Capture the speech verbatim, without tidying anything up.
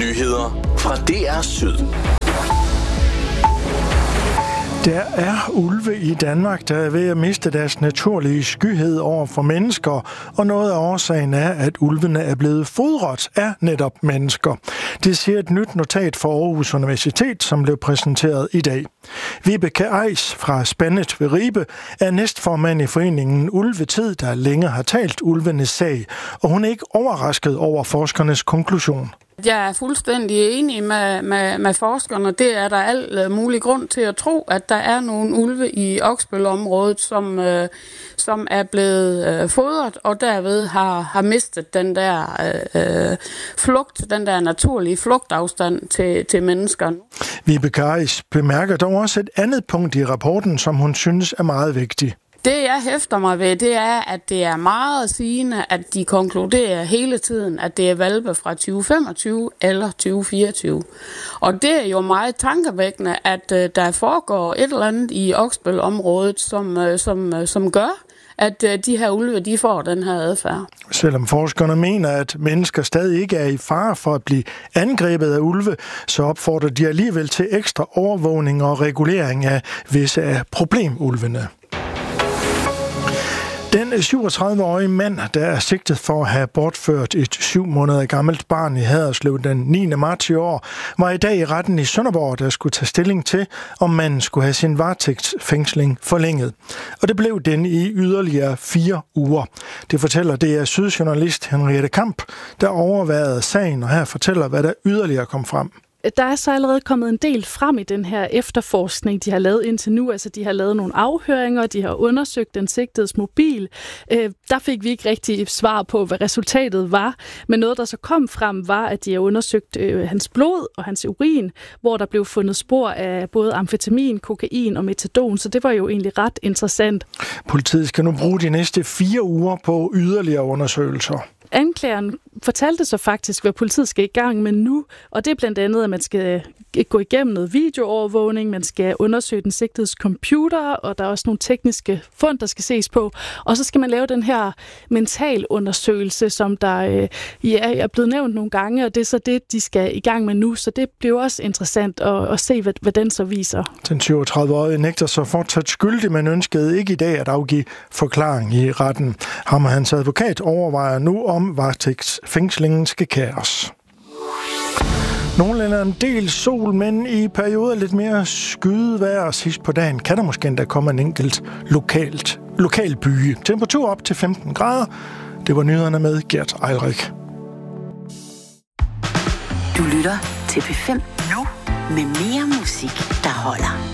Nyheder fra D R Syd. Der er ulve i Danmark, der er ved at miste deres naturlige skyhed over for mennesker, og noget af årsagen er, at ulvene er blevet fodret af netop mennesker. Det siger et nyt notat fra Aarhus Universitet, som blev præsenteret i dag. Vibeke Eis fra Spandet ved Ribe er næstformand i foreningen Ulvetid, der længe har talt ulvenes sag, og hun er ikke overrasket over forskernes konklusion. Jeg er fuldstændig enig med, med, med forskerne. Det er der al mulig grund til at tro, at der er nogle ulve i Oksbøl-området, som, øh, som er blevet øh, fodret, og derved har, har mistet den der øh, flugt, den der naturlige flugtafstand til, til menneskerne. Vibeke Eis bemærker dog også et andet punkt i rapporten, som hun synes er meget vigtigt. Det, jeg hæfter mig ved, det er, at det er meget sigende, at de konkluderer hele tiden, at det er hvalpe fra tyve femogtyve eller tyve fireogtyve. Og det er jo meget tankevækkende, at uh, der foregår et eller andet i Oksbøl-området, som, uh, som, uh, som gør, at uh, de her ulve, de får den her adfærd. Selvom forskerne mener, at mennesker stadig ikke er i fare for at blive angrebet af ulve, så opfordrer de alligevel til ekstra overvågning og regulering af visse af problemulvene. Den syvogtredive-årige mand, der er sigtet for at have bortført et syv måneder gammelt barn i Haderslev den niende marts i år, var i dag i retten i Sønderborg, der skulle tage stilling til, om manden skulle have sin varetægtsfængsling forlænget. Og det blev den i yderligere fire uger. Det fortæller D R Syd-journalist Henriette Kamp, der overværede sagen, og her fortæller, hvad der yderligere kom frem. Der er så allerede kommet en del frem i den her efterforskning, de har lavet indtil nu. Altså, de har lavet nogle afhøringer, de har undersøgt den sigtedes mobil. Øh, der fik vi ikke rigtig svar på, hvad resultatet var. Men noget, der så kom frem, var, at de har undersøgt øh, hans blod og hans urin, hvor der blev fundet spor af både amfetamin, kokain og metadon. Så det var jo egentlig ret interessant. Politiet skal nu bruge de næste fire uger på yderligere undersøgelser. Anklageren fortalte så faktisk, hvad politiet skal i gang med nu, og det er blandt andet, at man skal gå igennem noget videoovervågning, man skal undersøge den sigtedes computer, og der er også nogle tekniske fund, der skal ses på, og så skal man lave den her mentalundersøgelse, som der øh, ja, er blevet nævnt nogle gange, og det er så det, de skal i gang med nu, så det bliver også interessant at, at se, hvad, hvad den så viser. Den syvogtredive-årige nægter så fortsat skyldig, men ønskede ikke i dag at afgive forklaring i retten. Ham og hans advokat overvejer nu, om varetægtsfængslingen skal kæres. Nogle lander en del sol, men i perioder lidt mere skydevejr, sidst på dagen kan der måske endda komme en enkelt lokalt, lokal byge. Temperatur op til femten grader. Det var nyhederne med Gert Eilrik. Du lytter til P fem nu med mere musik, der holder.